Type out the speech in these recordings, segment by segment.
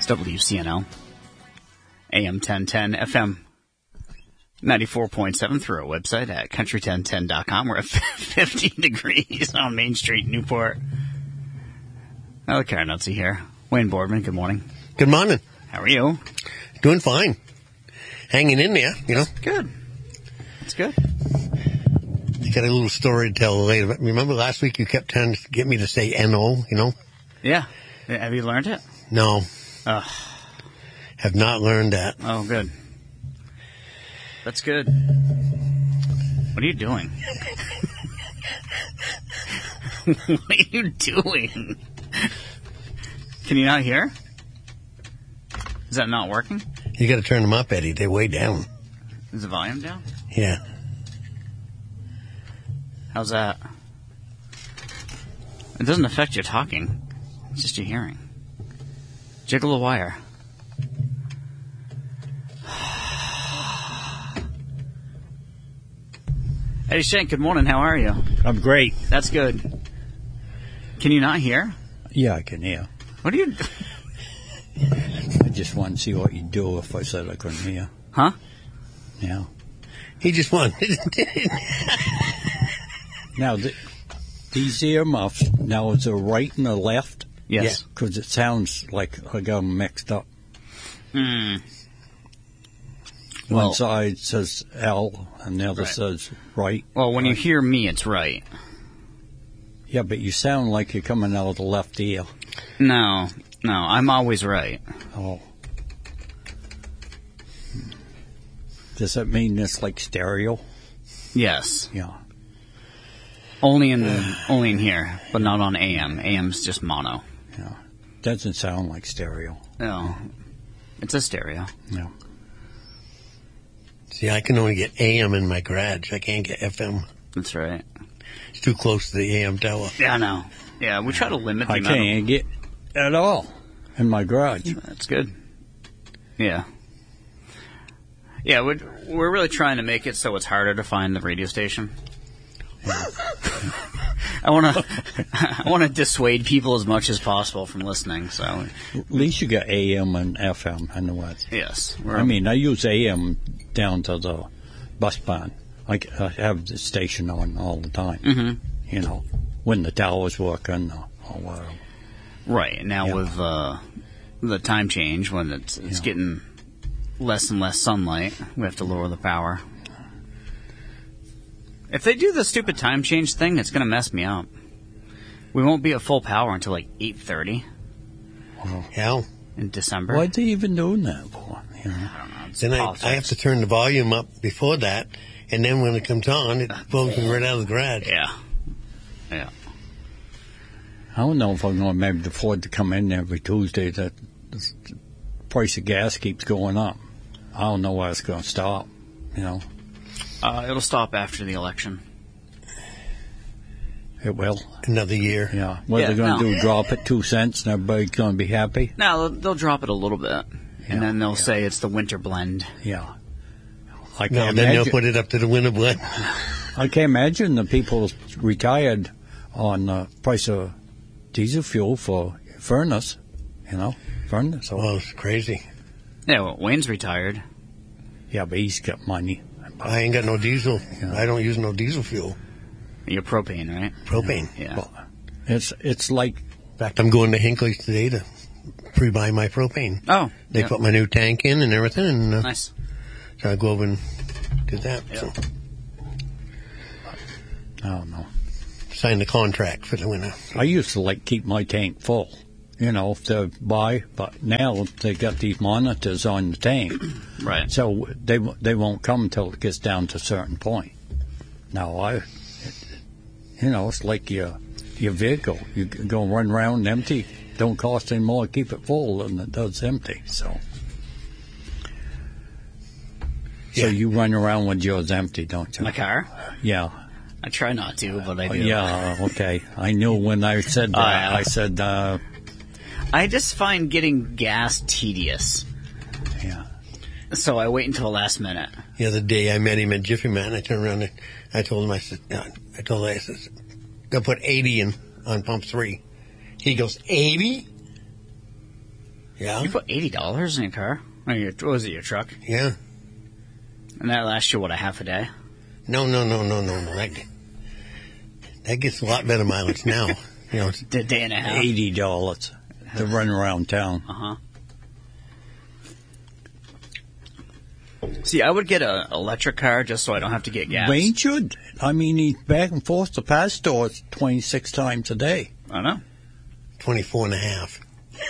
WCNL. AM 1010, FM 94.7 through our website at country1010.com. We're at 15 degrees on Main Street, Newport. Another car nutsy here. Wayne Boardman, good morning. Good morning. How are you? Doing fine. Hanging in there, you know. Good. That's good. I got a little story to tell later. Remember last week you kept trying to get me to say N-O, you know? Yeah. Have you learned it? No. Ugh. Have not learned that. Oh, good. That's good. What are you doing? What are you doing? Can you not hear? Is that not working? You got to turn them up, Eddie. They're way down. Is the volume down? Yeah. How's that? It doesn't affect your talking. It's just your hearing. Jiggle a wire. Eddie Shank, good morning. How are you? I'm great. That's good. Can you not hear? Yeah, I can hear. What are you... I just wanted to see what you'd do if I said I couldn't hear. Huh? Yeah. He just wanted... Now, these earmuffs, now is there a right and a left? Yes. Because it sounds like I got them mixed up. Hmm. One side says L and the other says right. Well, when you hear me, it's right. Yeah, but you sound like you're coming out of the left ear. No, I'm always right. Oh. Does that mean it's like stereo? Yes. Yeah. Only in here, but not on AM. AM's just mono. Yeah. Doesn't sound like stereo. No. It's a stereo. Yeah. See, I can only get AM in my garage. I can't get FM. That's right. It's too close to the AM tower. Yeah, I know. Yeah, we try to limit the I amount can't get at all in my garage. That's good. Yeah. Yeah, we're really trying to make it so it's harder to find the radio station. Yeah. I want to dissuade people as much as possible from listening. So at least you got AM and FM in the West. Yes. I mean, I use AM down to the bus barn. I have the station on all the time. Mm-hmm. You know, when the tower's working or whatever. Right. Now with the time change, when it's getting less and less sunlight, we have to lower the power. If they do the stupid time change thing, it's going to mess me up. We won't be at full power until like 8:30. Well, hell. In December. Why'd they even doing that for? You know? I don't know. Then I have to turn the volume up before that, and then when it comes on, it pulls me right out of the garage. Yeah. Yeah. I don't know if I'm going to maybe afford to come in every Tuesday. That the price of gas keeps going up. I don't know why it's going to stop, you know. It'll stop after the election. It will. Another year. Yeah. What they're going to do, drop it 2 cents and everybody's going to be happy? No, they'll drop it a little bit. And then they'll say it's the winter blend. Yeah. Then they'll put it up to the winter blend. I can't imagine the people retired on the price of diesel fuel for furnace, you know, furnace. Well, it's crazy. Yeah, well, Wayne's retired. Yeah, but he's got money. I ain't got no diesel. Yeah. I don't use no diesel fuel. You're propane, right? Propane. Yeah. Well, it's like... In fact, I'm going to Hinckley's today to pre-buy my propane. Oh. They put my new tank in and everything. And, nice. So I go over and did that. Yeah. So. I don't know. Signed the contract for the winter. I used to keep my tank full, you know, to buy, but now they got these monitors on the tank. Right. So they won't come until it gets down to a certain point. Now, it's like your vehicle. You go run around empty. Don't cost any more to keep it full than it does empty. So you run around with yours empty, don't you? My car? Yeah. I try not to, but I do. Yeah, okay. I knew when I said that. I said... I just find getting gas tedious. Yeah. So I wait until the last minute. The other day I met him at Jiffy Man. I turned around and I told him, I said, they'll put 80 in on pump 3. He goes, 80? Yeah. You put $80 in your car? Or what was it, your truck? Yeah. And that lasts you, what, a half a day? No. That gets a lot better mileage now. You know, A day and a half? $80 to run around town. Uh-huh. See, I would get an electric car just so I don't have to get gas. Wayne should. I mean, he's back and forth to Pat stores 26 times a day. I know. 24 and a half.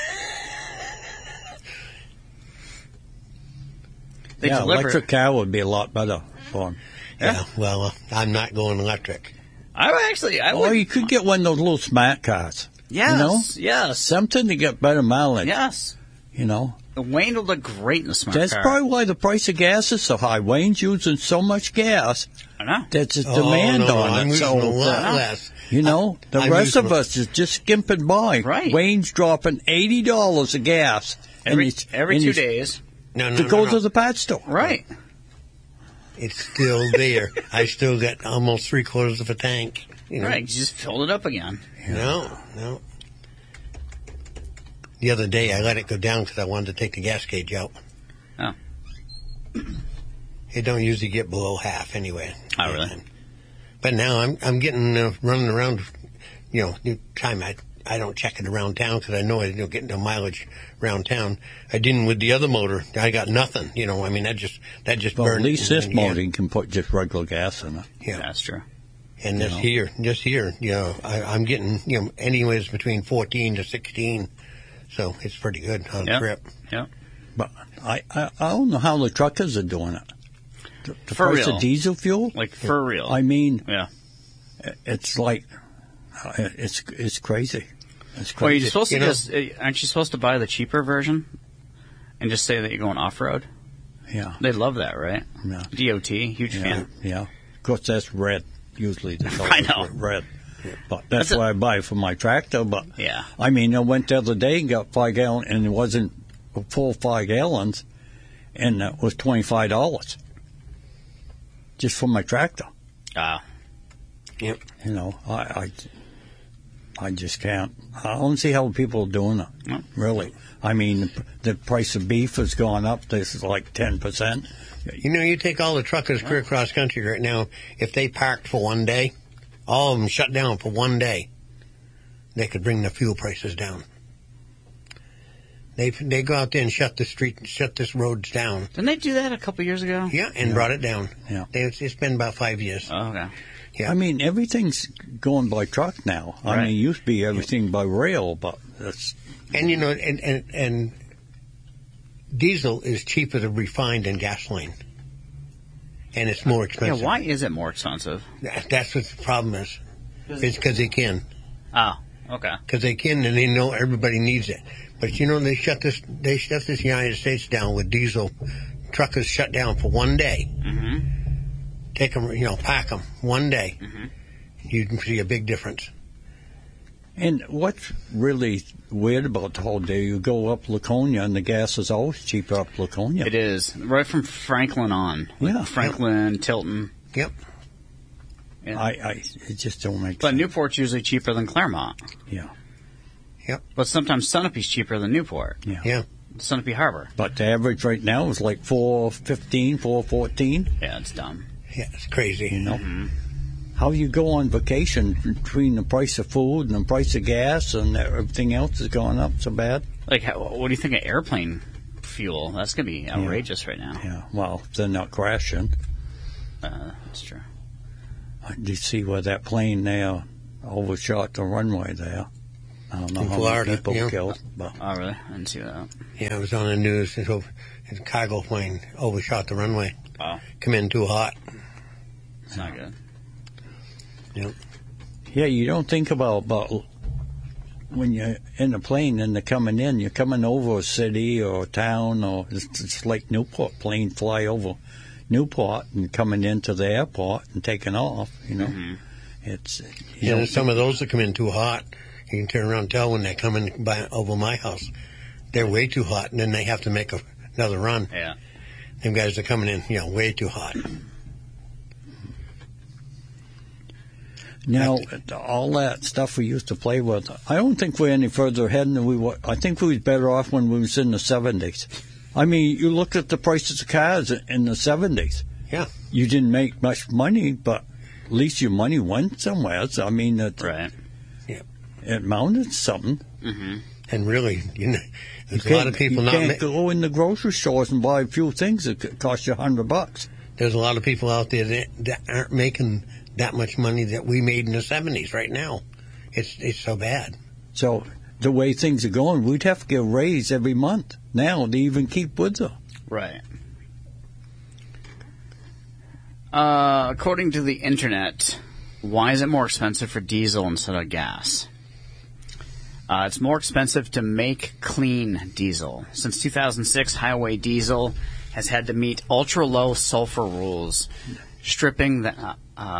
They yeah, deliver. electric car would be a lot better for him. Yeah. Well, I'm not going electric. I Or would. you could get one of those little smart cars. Yes, You know? yes, Something to get better mileage. yes. You know? Wayne will look great in a smart That's car. probably why the price of gas is so high. Wayne's using so much gas. I know. That's a demand no, on I'm it. using So, a lot less. you know, the I'm rest using of a- us is just skimping by. Right. Wayne's dropping $80 of gas. Every 2 days. days. No, To go to the Pat store. Right. It's still there. I still got almost 3/4 of a tank. You know? Right. You just filled it up again. No. The other day, I let it go down because I wanted to take the gas gauge out. Oh. It don't usually get below half anyway. Oh, really? But now I'm getting running around. You know, new time I don't check it around town because I know I don't get no mileage around town. I didn't with the other motor. I got nothing. You know, I mean that just Well, burned. at least this Yeah. motor you can put just regular gas in it. Yeah. That's true. And You just here, you know, I'm getting, you know, anyways between 14 to 16. So it's pretty good on Yep. a trip. But I don't know how the truckers are doing it. The For price real. of diesel fuel? Like, for real. I mean, Yeah. it's like, it's crazy. It's Well, crazy. you're supposed to You know- just, aren't you supposed to buy the cheaper version and just say that you're going off-road? Yeah. They love that, right? Yeah. DOT, huge Yeah, fan. yeah. Of course, that's red. Usually the color I know. is red. But that's That's why I buy for my tractor. But Yeah. I mean, I went the other day and got 5 gallon, and it wasn't a full 5 gallons, and it was $25 just for my tractor. Ah. You know, I just can't. I don't see how people are doing it. No. Really. I mean, the price of beef has gone up. This is like 10%. You know, you take all the truckers clear across country right now, if they parked for one day, all of them shut down for one day, they could bring the fuel prices down. They go out there and shut this roads down. Didn't they do that a couple years ago? Yeah, and brought it down. Yeah. It's been about 5 years. Oh, okay. Yeah. I mean, everything's going by truck now. I Right. mean, it used to be everything by rail, but that's And you know, and diesel is cheaper to refine than gasoline, and it's more Yeah, expensive. why is it more expensive? That's what the problem is. It's because they can, Oh, okay. and they know everybody needs it. But you know, they shut this United States down with diesel. Truckers shut down for one day. Mm-hmm. Take them, you know, pack them one day. Mm-hmm. You can see a big difference. And what's really weird about the whole deal, you go up Laconia and the gas is always cheaper up Laconia. It is. Right from Franklin on. Like Yeah. Franklin, Tilton. Yep. Yeah. It just don't make But sense. Newport's usually cheaper than Claremont. Yeah. Yep. But sometimes Sunapee's cheaper than Newport. Yeah. Sunapee Harbor. But the average right now is like $4.15, $4.14. Yeah, it's dumb. Yeah. It's crazy. You know? Mm-hmm. How you go on vacation between the price of food and the price of gas and everything else is going up so bad? Like, what do you think of airplane fuel? That's going to be outrageous right now. Yeah, well, they're not crashing. That's true. Did you see where that plane there overshot the runway there? I don't know In how Florida, many people yeah. killed, but Oh, really? I didn't see that. Yeah, it was on the news. It's a cargo plane overshot the runway. Wow. Come in too hot. It's not good. yeah, you don't think about when you're in a plane and they're coming in, you're coming over a city or a town, or it's like Newport, plane fly over Newport and coming into the airport and taking off, you know. Mm-hmm. It's, Yeah, there's some of those that come in too hot. You can turn around and tell when they're coming by over my house. They're way too hot, and then they have to make another run. Yeah. Them guys are coming in, way too hot. Now, all that stuff we used to play with, I don't think we're any further ahead than we were. I think we was better off when we was in the 70s. I mean, you looked at the prices of cars in the 70s. Yeah. You didn't make much money, but at least your money went somewhere. So, I mean, Right. it mounted to something. Mm-hmm. And really, there's a lot of people you not. can't go in the grocery stores and buy a few things that cost you $100. There's a lot of people out there that aren't making that much money that we made in the 70s right now. It's so bad. So the way things are going, we'd have to get a raise every month now to even keep with her. Right. According to the internet, why is it more expensive for diesel instead of gas? It's more expensive to make clean diesel. Since 2006, highway diesel has had to meet ultra-low sulfur rules, stripping that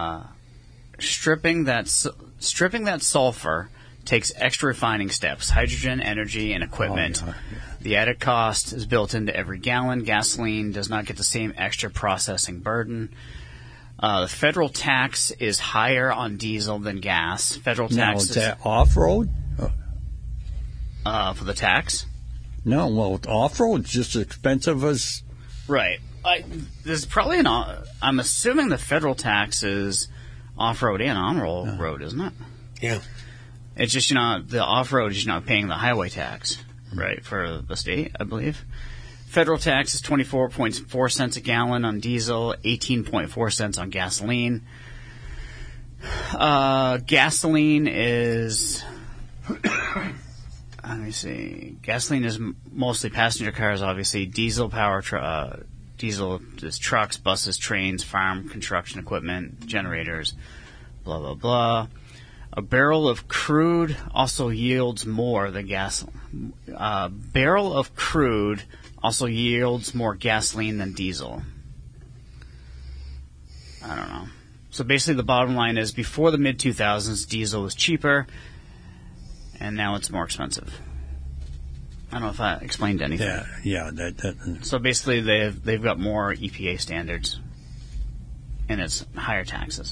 sulfur takes extra refining steps: hydrogen, energy, and equipment. Oh, yeah. The added cost is built into every gallon. Gasoline does not get the same extra processing burden. The federal tax is higher on diesel than gas. Federal Now, tax is that off-road? for the tax. No, well, off-road's just as expensive as... Right. There's probably I'm assuming the federal tax is off-road and on-road, isn't it? Yeah. It's just, the off-road is not paying the highway tax, right, for the state, I believe. Federal tax is 24.4 cents a gallon on diesel, 18.4 cents on gasoline. Gasoline is... let me see. Gasoline is mostly passenger cars, obviously. Diesel is trucks, buses, trains, farm construction equipment, generators, blah, blah, blah. A barrel of crude also yields more than gasoline. A barrel of crude also yields more gasoline than diesel. I don't know. So basically the bottom line is before the mid-2000s, diesel was cheaper, and now it's more expensive. I don't know if that explained anything. Yeah. So basically they've got more EPA standards, and it's higher taxes.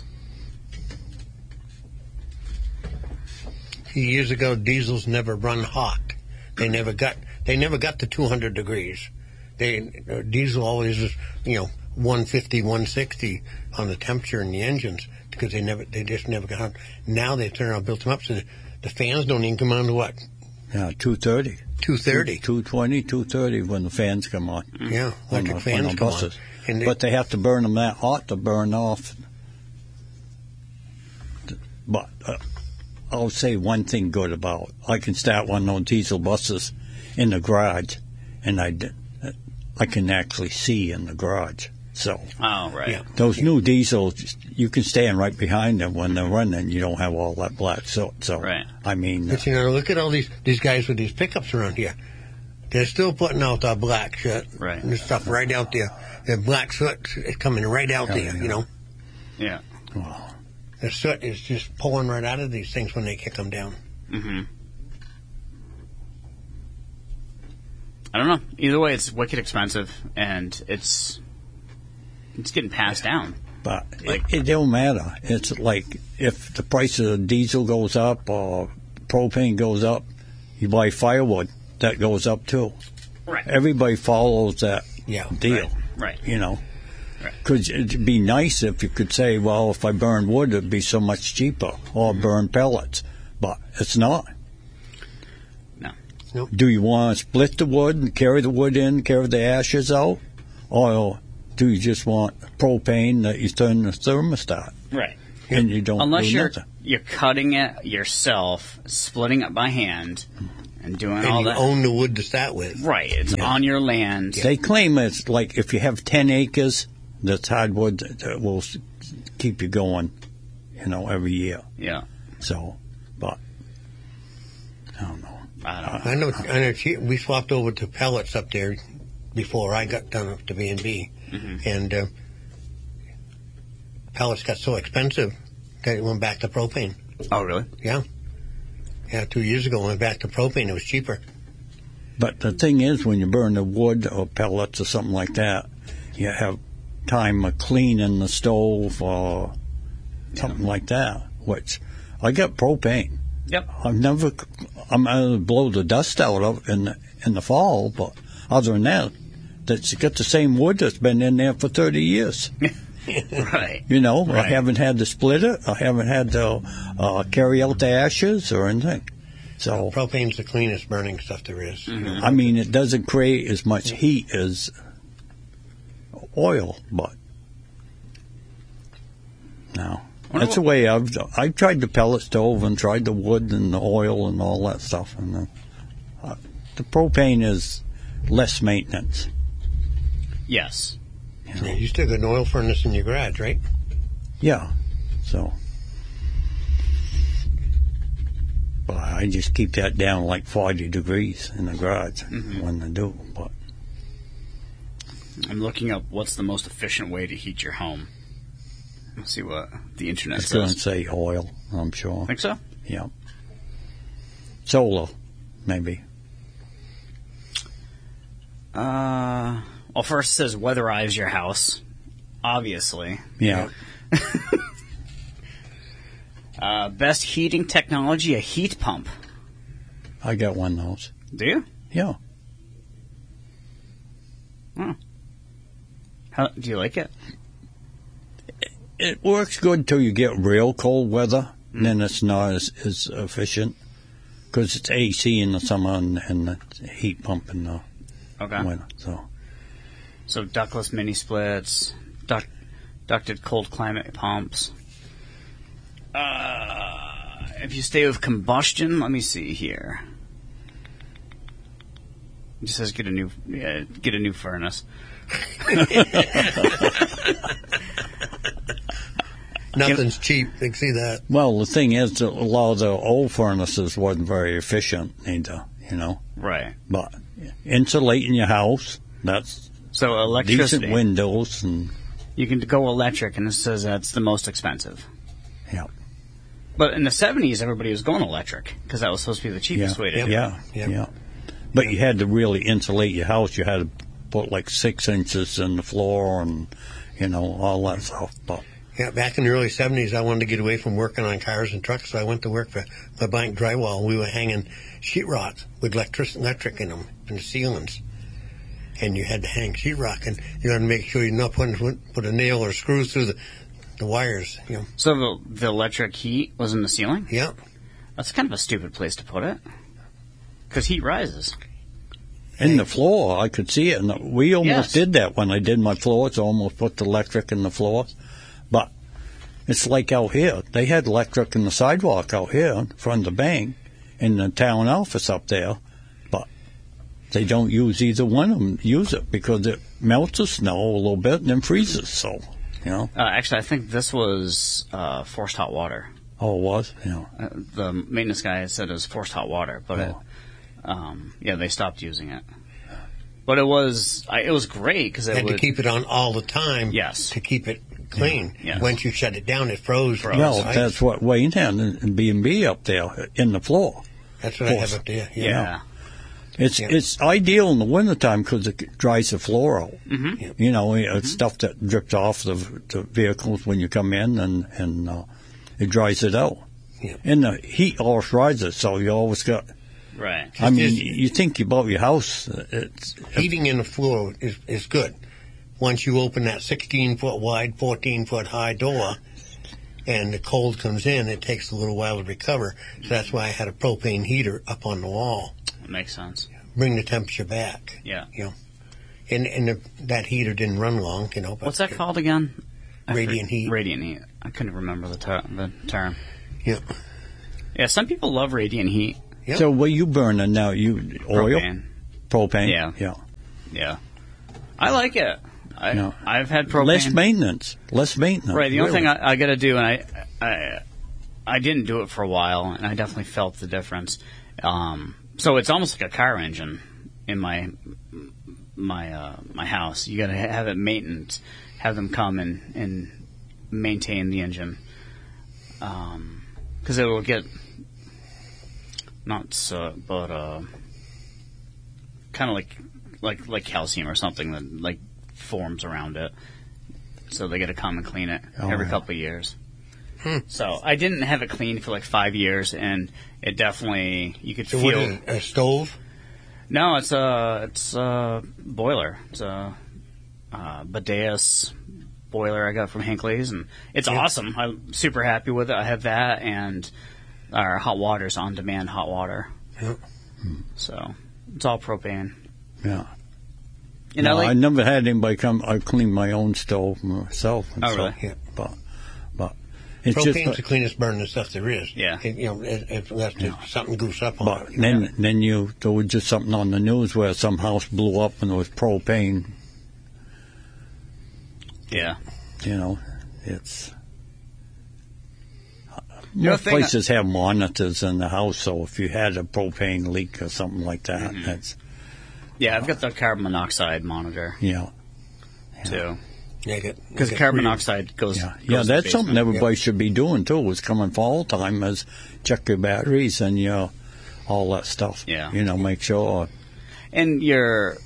Years ago, diesels never run hot. They never got to 200 degrees. Diesel always is, 150, 160 on the temperature in the engines because they just never got hot. Now they turn around and built them up so the fans don't even come on to what? Yeah, 230. 230. 220, 230 when the fans come on. Yeah, electric fans come on. But they have to burn them that hot to burn off. But I'll say one thing good about I can start one of those diesel buses in the garage, and I can actually see in the garage. So, right. Yeah. Those new diesels, you can stand right behind them when they're running. You don't have all that black soot. So, right. I mean, but look at all these guys with these pickups around here. They're still putting out that black soot, right? And the stuff right out there. The black soot is coming right out there. Yeah. Yeah. Wow. The soot is just pulling right out of these things when they kick them down. Mm-hmm. I don't know. Either way, it's wicked expensive, and it's getting passed down. But it don't matter. It's like if the price of diesel goes up or propane goes up, you buy firewood, that goes up too. Right. Everybody follows that deal. Right. Because it'd be nice if you could say, well, if I burn wood, it'd be so much cheaper, or burn pellets. But it's not. No. Nope. Do you want to split the wood and carry the wood in, carry the ashes out? Or do you just want propane that you turn the thermostat? Right. And you don't Unless do nothing. you're cutting it yourself, splitting it by hand, and doing all that. And you own the wood to start with. Right. It's on your land. They claim it's like if you have 10 acres, that's hardwood that will keep you going, every year. Yeah. So, but I don't know. I know. We swapped over to pellets up there before I got done up to B&B, and pellets got so expensive that it went back to propane. Oh, really? Yeah. 2 years ago, it went back to propane. It was cheaper. But the thing is, when you burn the wood or pellets or something like that, you have time of cleaning the stove or something like that. which I got propane. Yep. I'm gonna blow the dust out of in the fall, but other than that, that's got the same wood that's been in there for 30 years. Right. You know, I Right. haven't had to split it. I haven't had to carry out the ashes or anything. So, Propane's the cleanest burning stuff there is. Mm-hmm. I mean, it doesn't create as much heat as oil, but no. That's the way I've tried the pellet stove and tried the wood and the oil and all that stuff. And the propane is less maintenance. Yes. Yeah, you still got an oil furnace in your garage, right? Yeah. So, but I just keep that down like 40 degrees in the garage when I do. But I'm looking up what's the most efficient way to heat your home. Let's see what the internet it's going to says. say oil, I'm sure. Think so? Yeah. Solar, maybe. Well, first it says weatherize your house. Obviously. Yeah. Best heating technology, a heat pump. I got one of those. Do you? Yeah. How, do you like it? It works good till you get real cold weather. Then it's not as efficient because it's AC in the summer and the heat pump in the Okay. winter. So ductless mini splits, ducted cold climate pumps. If you stay with combustion, let me see here. It just says get a new furnace. Nothing's cheap. You can see that. Well, the thing is that a lot of the old furnaces wasn't very efficient either, you know. Right. But insulating your house, that's So electricity. decent windows and You can go electric, and it says that's the most expensive. yeah. But in the 70s, everybody was going electric because that was supposed to be the cheapest way to do it. Yeah, Yep. yeah. But you had to really insulate your house. You had to put like 6 inches in the floor and, you know, all that stuff. But Yeah, back in the early 70s, I wanted to get away from working on cars and trucks, so I went to work for LeBlanc Drywall. We were hanging sheetrock with electric in them, in the ceilings. And you had to hang sheetrock, and you had to make sure you're not put a nail or screws through the wires, you know. So the electric heat was in the ceiling? Yeah. That's kind of a stupid place to put it. Because heat rises. in the floor, I could see it. And we almost Yes. did that when I did my floors. I almost put the electric in the floor. But it's like out here. They had electric in the sidewalk out here in front of the bank in the town office up there. But they don't use either one of them. Use it because it melts the snow a little bit and then freezes. So, you know. Actually, I think this was forced hot water. Oh, it was? Yeah. The maintenance guy said it was forced hot water, but they stopped using it. But it was great because You it had would to keep it on all the time Yes. to keep it clean. Yeah. Once you shut it down, it froze. Well, Ice. that's what Wayne had in B&B up there in the floor. That's what I have up there. yeah. It's ideal in the wintertime because it dries the floor out. Mm-hmm. You know, it's stuff that drips off the vehicles when you come in, and it dries it out. Yeah. And the heat always rises, so you always got. Right. I mean, you think about your house. Heating in the floor is good. Once you open that 16-foot wide, 14-foot high door, and the cold comes in, it takes a little while to recover. So that's why I had a propane heater up on the wall. That makes sense. Bring the temperature back. Yeah. You know, and that heater didn't run long. You know. But What's that called again? Radiant heat. Radiant heat. I couldn't remember the term. Yeah. Yeah, some people love radiant heat. Yep. So what you burning now? You oil, propane. Yeah. Yeah. I like it. I've had propane. Less maintenance. Right. The only really. thing I got to do, and I didn't do it for a while, and I definitely felt the difference. So it's almost like a car engine in my house. You got to have it maintained, have them come and maintain the engine, because it will get kind of like calcium or something that forms around it. So they got to come and clean it every couple of years. So I didn't have it cleaned for like 5 years, and it definitely, you could So feel. what is it, a stove? No, it's a boiler. It's a Bideus boiler I got from Hinckley's, and it's awesome. I'm super happy with it. I have that, and our hot water's on-demand hot water. Yep. So it's all propane. Yeah. You No, know, I like, never had anybody come. I cleaned my own stove myself. And Oh, so, really? Yeah. But it's Propane's just. the cleanest burning stuff there is. Yeah. If something goes up on But it. then there was just something on the news where some house blew up and it was propane. yeah. You know, it's. know, Most thing places have monitors in the house, so if you had a propane leak or something like that, that's Yeah, I've got the carbon monoxide monitor, yeah. too. Because Because carbon monoxide goes... Yeah, goes to that's the something basement. everybody should be doing too. Is coming fall time is check your batteries and your all that stuff. Yeah. You know, make sure. And your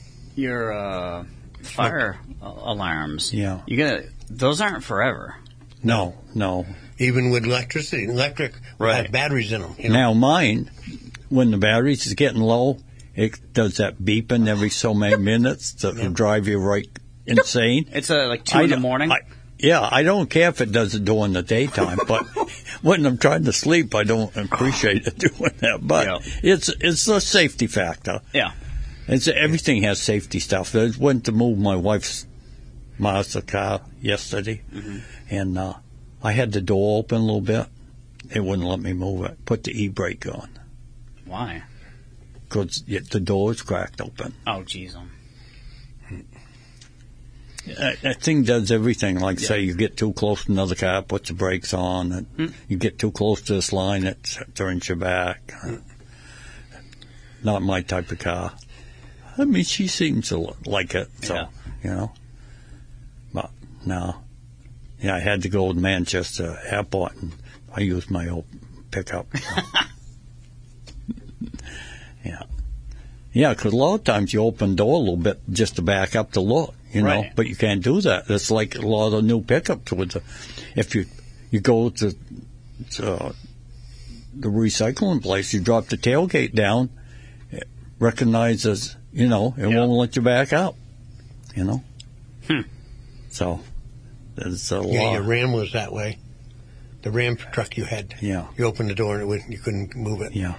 fire alarms, Yeah. those aren't forever. No. even with electric Right. have batteries in them. You know? Now mine, when the batteries is getting low, it does that beeping every so many minutes that will drive you right insane. It's like 2 in the morning. I don't care if it does it during the daytime, but when I'm trying to sleep, I don't appreciate it doing that. But it's a safety factor. Yeah. Everything has safety stuff. I went to move my wife's Mazda car yesterday, and I had the door open a little bit. It wouldn't let me move it. Put the e-brake on Why? because the door is cracked open. Oh, jeez. That thing does everything. Like, say, you get too close to another car, puts the brakes on. And you get too close to this line, it turns you back. Not my type of car. I mean, she seems to like it, so, you know. But, no. Yeah, I had to go to Manchester Airport, and I used my old pickup. Yeah. Yeah, because a lot of times you open the door a little bit just to back up to look, you know, Right. but you can't do that. It's like a lot of new pickups with if you go to the recycling place, you drop the tailgate down, it recognizes, you know, it won't let you back up, you know. So, there's a lot. Yeah, your Ram was that way. The Ram truck you had. Yeah. You opened the door and you couldn't move it. Yeah.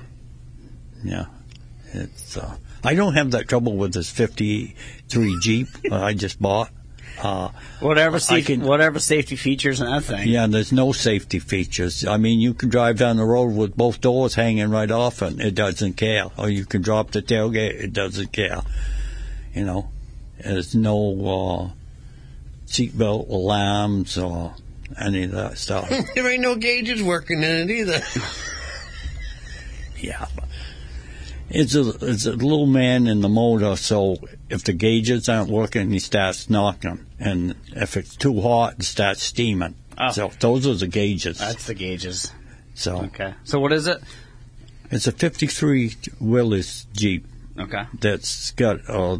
It's. I don't have that trouble with this '53 Jeep I just bought. Whatever can- safety features in that thing. Yeah, there's no safety features. I mean, you can drive down the road with both doors hanging right off, and it doesn't care. Or you can drop the tailgate; it doesn't care. You know, there's no seatbelt alarms or any of that stuff. There ain't no gauges working in it either. Yeah, but it's a little man in the motor, so if the gauges aren't working, he starts knocking. And if it's too hot, it starts steaming. Oh. So those are the gauges. That's the gauges. So Okay. So what is it? it's a '53 Willys Jeep Okay. that's got a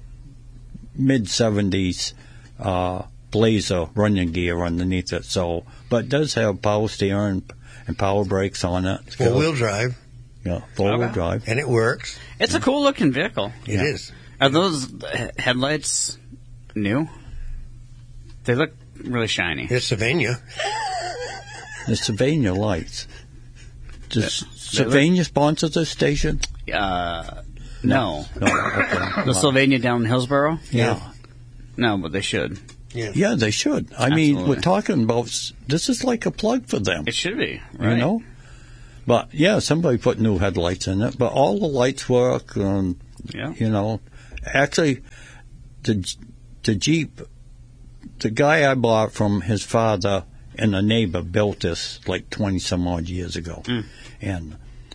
mid-'70s Blazer running gear underneath it. So, but it does have power steering and power brakes on it. It's got- Four-wheel drive, Yeah, four-wheel Okay. drive. and it works. It's a cool looking vehicle. It is. Are those headlights new? They look really shiny. It's Sylvania. The Sylvania lights. Does they look- Sylvania sponsor this station? No. No. Okay. The Sylvania down in Hillsborough? Yeah. No, but they should. Yeah. Yeah, they should. I mean, Absolutely. we're talking about, this is like a plug for them, It should be, right? you know? But, yeah, somebody put new headlights in it, but all the lights work, and, Yeah. you know. Actually, the Jeep, the guy I bought from his father and a neighbor built this like 20-some-odd years ago. And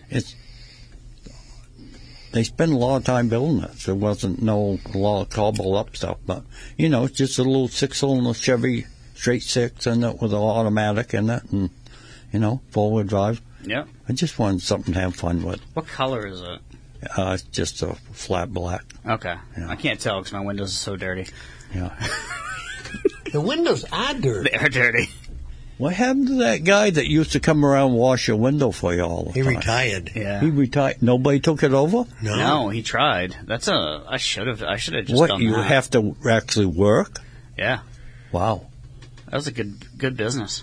they spent a lot of time building it. There wasn't a lot of cobble up stuff, but, you know, it's just a little 6-cylinder Chevy straight six in it with an automatic in it and, you know, four-wheel drive. Yep. I just wanted something to have fun with. What color is it? It's just a flat black. Okay. Yeah. I can't tell because my windows are so dirty. Yeah. The windows are dirty. They are dirty. What happened to that guy that used to come around and wash your window for you all the He time? retired. Yeah. He retired. Nobody took it over? No, he tried. I should have just What, done you that. have to actually work? Yeah. Wow. That was a good business.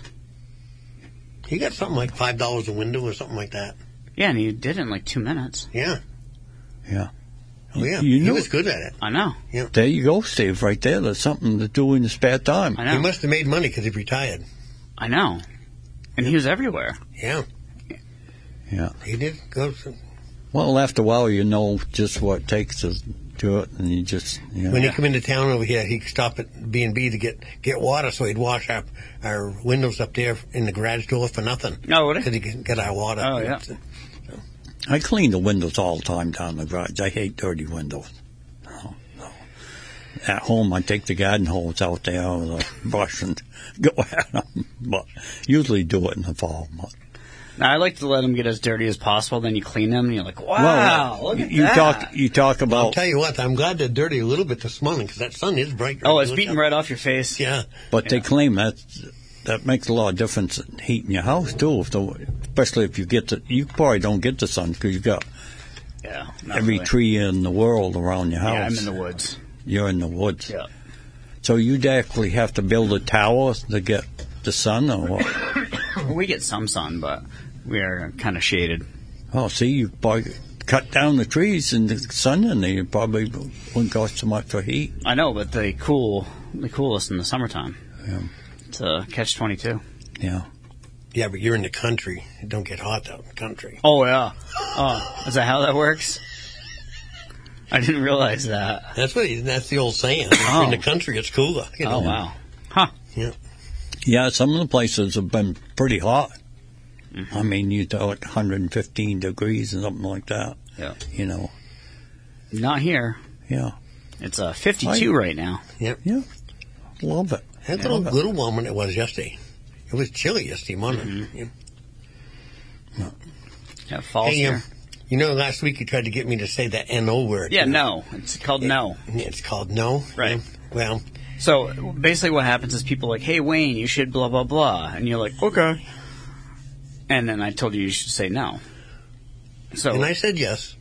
He got something like $5 a window or something like that. Yeah, and he did it in like 2 minutes. Yeah. Yeah. Oh, yeah. You He know- was good at it. I know. There you go, Steve, right there. There's something to do in the spare time. I know. He must have made money because he retired. I know. And he was everywhere. Yeah. Yeah. He did go to... Well, after a while, you know just what it takes to do it, and you just, you know. When he come into town over here, he'd stop at B&B to get water, so he'd wash our windows up there in the garage door for nothing. Oh, would Because he? he could get our water. Oh, yeah. I clean the windows all the time down the garage. I hate dirty windows. No. At home, I take the garden hose out there with a brush and go at them. But usually do it in the fall. But, Now, I like to let them get as dirty as possible. Then you clean them, and you're like, wow, look at you that. You talk I'll about, tell you what, I'm glad they're dirty a little bit this morning because that sun is bright. Oh, it's beating right off your face. Yeah. but they claim that makes a lot of difference in heating your house too. Especially if you you probably don't get the sun because you've got Yeah. not every really. tree in the world around your house. Yeah, I'm in the woods. You're in the woods. Yeah. So you'd actually have to build a tower to get the sun, or what? We get some sun, but we are kind of shaded. Oh, see, you probably cut down the trees and the sun in there. You probably wouldn't cost so much for heat. I know, but they cool us in the summertime. Yeah. It's a catch-22. Yeah. Yeah, but you're in the country. It don't get hot out in the country. Oh, yeah. Oh, is that how that works? I didn't realize that. That's the old saying. If you're in the country, it's cooler. You know? Oh, wow. Huh. Yeah, some of the places have been pretty hot. Mm-hmm. I mean, you talk 115 degrees and something like that. Yeah. You know. Not here. Yeah. It's 52 right now. Yeah. Love it. That's a little warmer than it was yesterday. It was chilly yesterday morning. Mm-hmm. Yeah. Yeah, falls Hey, here. you know, last week you tried to get me to say that N-O word. Yeah, no. It's called no. It's called no. Right. Yeah. Well, So basically what happens is people are like, hey, Wayne, you should blah, blah, blah. And you're like, okay. And then I told you should say no. So, and I said yes.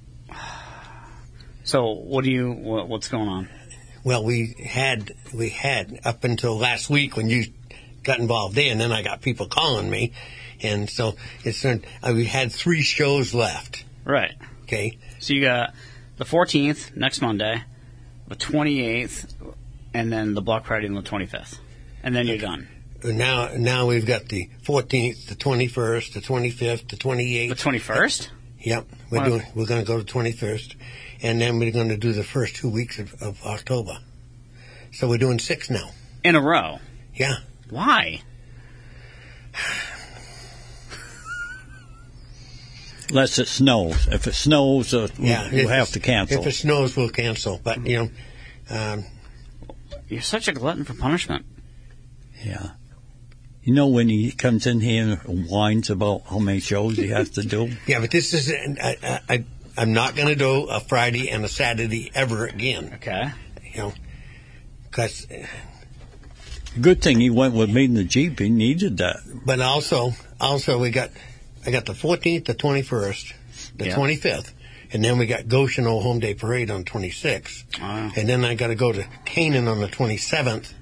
so what's going on? Well, we had up until last week when you got involved there, and then I got people calling me, and so we had 3 shows left. Right. Okay. So you got the 14th, next Monday, the 28th, and then the Block Party on the 25th. And then you're done. Now we've got the 14th, the 21st, the 25th, the 28th. The 21st? Yep. Wow. We're going to go to 21st, and then we're going to do the first 2 weeks of October. So we're doing 6 now. In a row. Yeah. Why? Unless it snows. If it snows, we'll have to cancel. If it snows, we'll cancel. But, you know, You're such a glutton for punishment. Yeah. You know when he comes in here and whines about how many shows he has to do? yeah, but this is, I'm not going to do a Friday and a Saturday ever again. Okay. You know, because, Good thing he went with me in the Jeep. He needed that. but also I got the 14th, the 21st, the Yeah. 25th, and then we got Goshen Old Home Day Parade on 26th. Wow. And then I got to go to Canaan on the 27th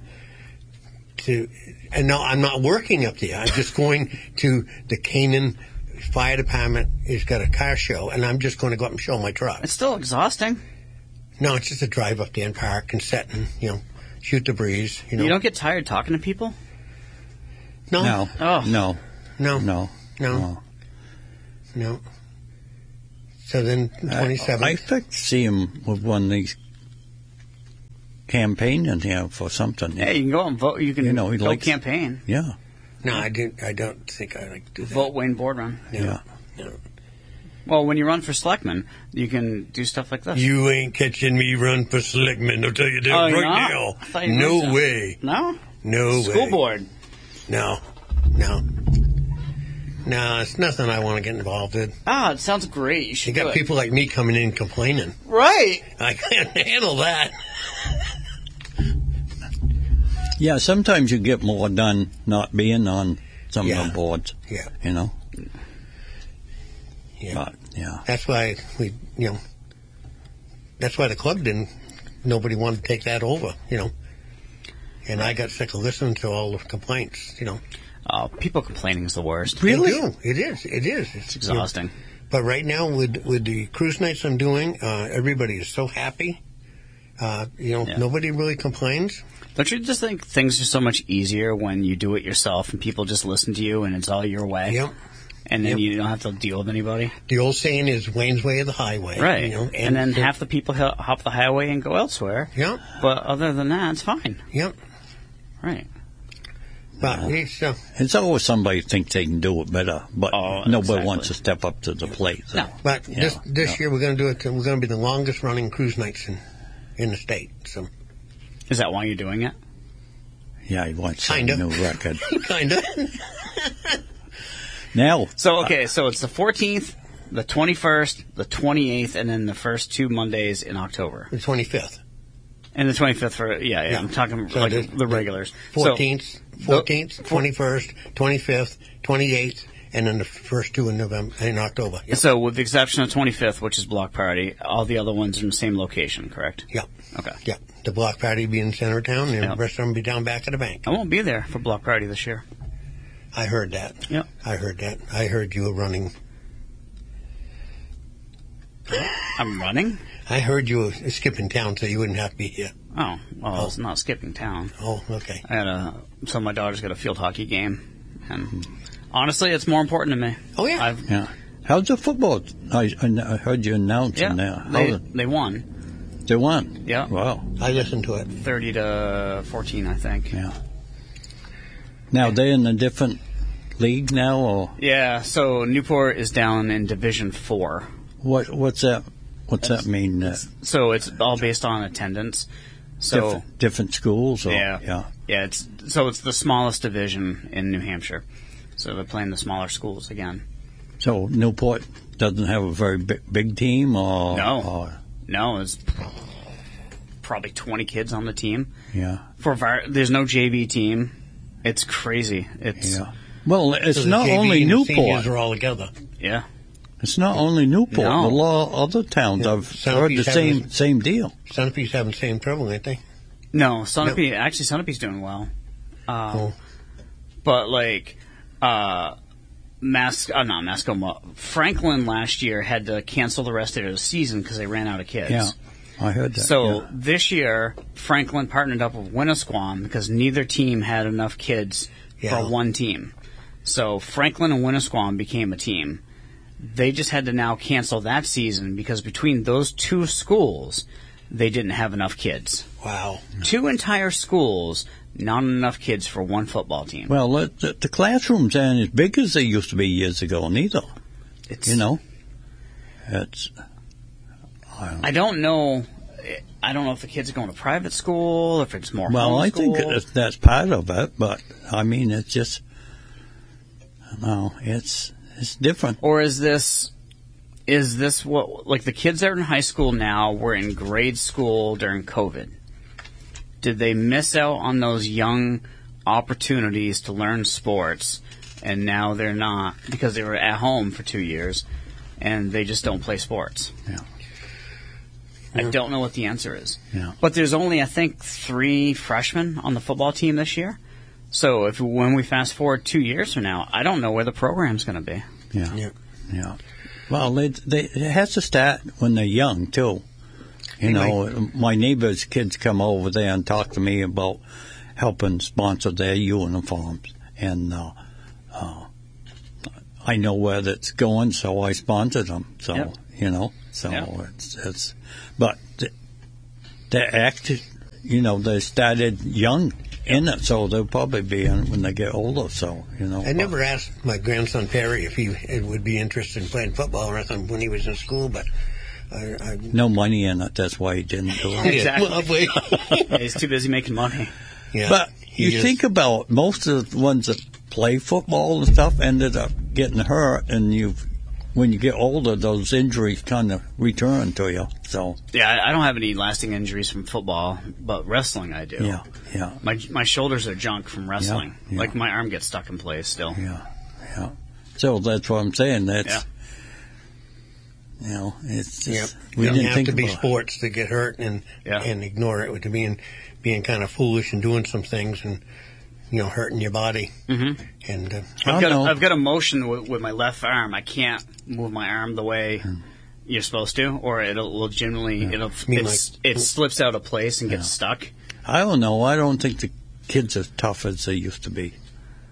and no, I'm not working up there. I'm just going to the Canaan Fire Department. It's got a car show, and I'm just going to go up and show my truck. It's still exhausting. No, it's just a drive up there and park and sit and, you know, shoot the breeze, you know. You don't get tired talking to people? No. No. Oh. No. No. No. No. No. So then, 27th. I expect to see him with one of these campaigning here for something. Yeah, you can go and vote. You can You know, he go likes- campaign. Yeah. No, I don't think I like to do that. Vote Wayne Boardman. No. Yeah. No. Well, when you run for selectman, you can do stuff like this. You ain't catching me run for selectman. I'll tell you that Oh, you're right not? I thought you now. were No so. way. No? No way. School board. No. No. No, it's nothing I want to get involved in. Ah, it sounds great. You You should do got it. people like me coming in complaining. Right. I can't handle that. Yeah, sometimes you get more done not being on some Yeah. of the boards. Yeah. You know. Yeah. But, yeah. That's why that's why the club nobody wanted to take that over, And I got sick of listening to all the complaints, People complaining is the worst. Really? They do. It is. It's exhausting. But right now, with the cruise nights I'm doing, everybody is so happy. Nobody really complains. Don't you just think things are so much easier when you do it yourself and people just listen to you and it's all your way? Yep. And then Yep. you don't have to deal with anybody? The old saying is Wayne's way or the highway. Right. And then half the people hop the highway and go elsewhere. Yep. But other than that, it's fine. Yep. Right. But It's always somebody thinks they can do it better, but nobody exactly. wants to step up to the plate. So. No. But this year we're going to do it. We're going to be the longest running cruise nights in the state. So Is that why you're doing it? Yeah, he wants a Kinda. new record. kind of. Now, So it's the 14th, the 21st, the 28th, and then the first 2 Mondays in October. The 25th, And the 25th for, yeah. I'm talking So like the regulars. 14th, 21st, 25th, 28th, and then the first 2 in October. Yep. So with the exception of 25th, which is Block Party, all the other ones are in the same location, correct? Yep. Okay. Yep. The block party will be in center town, and Yep. the rest of them will be down back at the bank. I won't be there for Block Party this year. I heard that. Yep. I heard that. I heard you were running. I'm running? I heard you were skipping town so you wouldn't have to be here. Oh, well, it's not skipping town. Oh, okay. So my daughter's got a field hockey game, and honestly, it's more important to me. Oh, yeah. yeah. How's the football? I heard you announcing there. They won. They won? Yeah. Wow. I listened to it. 30-14, I think. Yeah. Now, they're in a different league now, or Yeah, so Newport is down in Division 4. what's that? What's that mean? So it's all based on attendance. So different schools? Or, yeah. It's the smallest division in New Hampshire. So they're playing the smaller schools again. So Newport doesn't have a very big team, or No. No, it's probably 20 kids on the team. Yeah. There's no JV team. It's crazy. Yeah. Well, it's So the not JV only and the Newport. seniors are all together. Yeah. It's not only Newport. No. A lot of other towns Yeah. I've Sunapee heard the having same deal. Sunapee's having the same trouble, ain't they? No, Sunapee's doing well. Cool. But like, Franklin last year had to cancel the rest of their season because they ran out of kids. Yeah, I heard that. So yeah. this year, Franklin partnered up with Winnisquam because neither team had enough kids Yeah. for one team. So Franklin and Winnisquam became a team. They just had to now cancel that season because between those two schools, they didn't have enough kids. Wow. 2 entire schools, not enough kids for one football team. Well, the classrooms aren't as big as they used to be years ago, neither. It's, It's. I don't know. I don't know if the kids are going to private school, if it's more Well, I think homeschool. that's part of it, but I mean, it's just. No, it's different. Or is this what, like the kids that are in high school now were in grade school during COVID? Did they miss out on those young opportunities to learn sports, and now they're not because they were at home for 2 years, and they just don't play sports? Yeah. I don't know what the answer is. Yeah. But there's only, I think, 3 freshmen on the football team this year. So when we fast forward 2 years from now, I don't know where the program's going to be. Yeah. Yeah. Yeah. Well, it has to start when they're young, too. You know, my neighbor's kids come over there and talk to me about helping sponsor their uniforms. And I know where that's going, so I sponsor them. So, Yep. it's but they're active, they started young in it, so they'll probably be in when they get older. So, I never asked my grandson Perry if he would be interested in playing football or anything when he was in school, but I no money in it. That's why he didn't do it. Exactly. Yeah, he's too busy making money. Yeah, But he you is. think about most of the ones that play football and stuff ended up getting hurt, and you've when you get older, those injuries kind of return to you. So Yeah, I don't have any lasting injuries from football, but wrestling I do. yeah. My shoulders are junk from wrestling. Yeah. Like my arm gets stuck in place still. Yeah. So that's what I'm saying. That's, Yeah. It's Yep. just, we Doesn't didn't have think to be about it. sports to get hurt and Yeah. ignore it, to being kind of foolish and doing some things and hurting your body. Mm-hmm. And I've got a motion with my left arm. I can't move my arm the way you're supposed to, or it slips out of place and gets stuck. I don't know. I don't think the kids are tough as they used to be.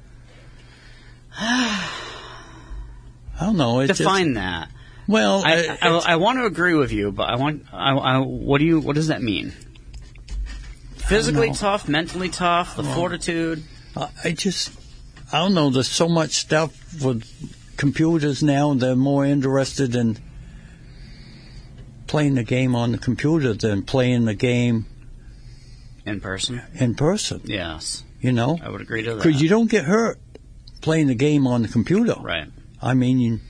I don't know. It's Define that. Well, I want to agree with you, but what does that mean? Physically tough, mentally tough, the fortitude. I don't know. There's so much stuff with computers now. They're more interested in playing the game on the computer than playing the game In person. I Yes, would agree to that. Because you don't get hurt playing the game on the computer. Right. I mean,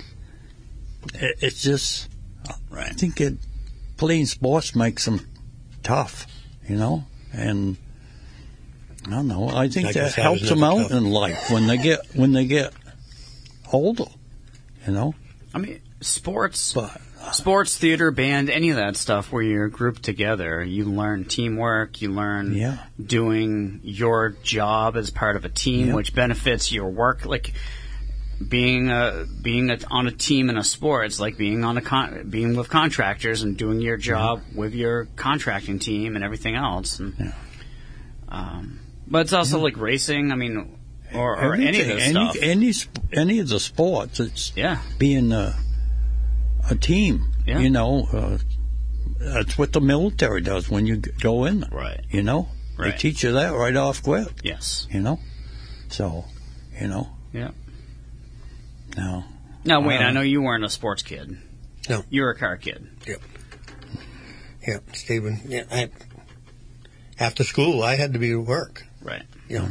it's just. Right. I think playing sports makes them tough, and I don't know. I think that helps them out in life when they get older, I mean, sports, But theater, band, any of that stuff where you're grouped together, you learn teamwork, you learn doing your job as part of a team, which benefits your work. Like being on a team in a sport, it's like being being with contractors and doing your job with your contracting team and everything else. And, but it's also like racing. I mean, or any of this stuff. Any of the sports, it's being a team. Yeah. That's what the military does when you go in. Right. They teach you that right off quick. Yes. So, Yeah. No. Now, Wayne, I know you weren't a sports kid. No. You were a car kid. Yep, Stephen. Yeah, after school, I had to be at work. Right. Yeah.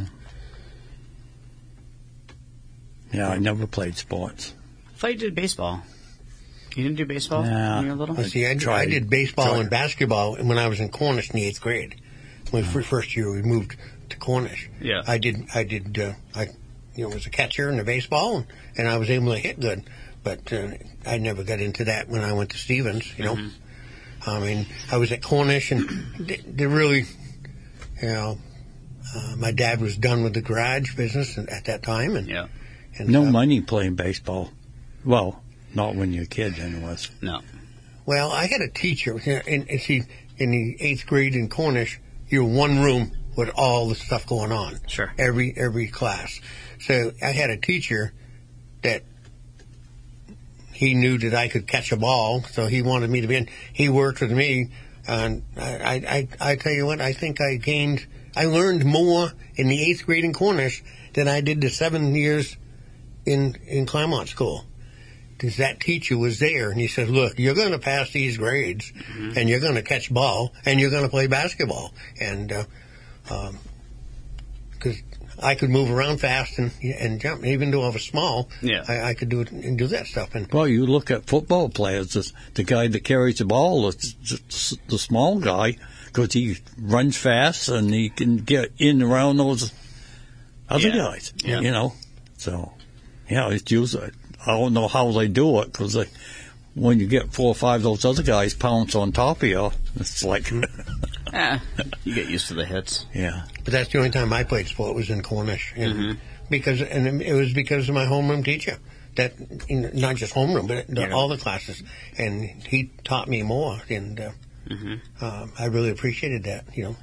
Yeah, I never played sports. I thought you did baseball. You didn't do baseball Nah. when you were little? Well, see, I did baseball and basketball when I was in Cornish in the 8th grade. When first year we moved to Cornish. Yeah. I was a catcher in the baseball, and I was able to hit good. But I never got into that when I went to Stevens, Mm-hmm. I mean, I was at Cornish, and they really, my dad was done with the garage business at that time. And no money playing baseball. Well, not when you're a kid, anyways. No. Well, I had a teacher, in the 8th grade in Cornish, you were one room with all the stuff going on. Sure. Every class. So I had a teacher that he knew that I could catch a ball, so he wanted me to be in. He worked with me, and I tell you what, I think I learned more in the 8th grade in Cornish than I did the 7 years in Claremont School. Because that teacher was there, and he said, look, you're going to pass these grades, and you're going to catch ball, and you're going to play basketball. And because I could move around fast and jump, even though I was small, I could do it and do that stuff. And well, you look at football players, the guy that carries the ball is the small guy, because he runs fast and he can get in around those other guys, So, it's usually, I don't know how they do it, because when you get 4 or 5 of those other guys pounce on top of you, it's like... you get used to the hits. Yeah. But that's the only time I played sport was in Cornish. And it was because of my homeroom teacher. That, not just homeroom, but all the classes. And he taught me more. And I really appreciated that.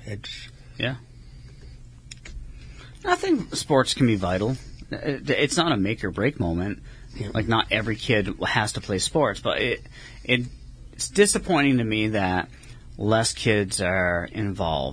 I think sports can be vital. It's not a make or break moment. Like, not every kid has to play sports, but it's disappointing to me that less kids are involved.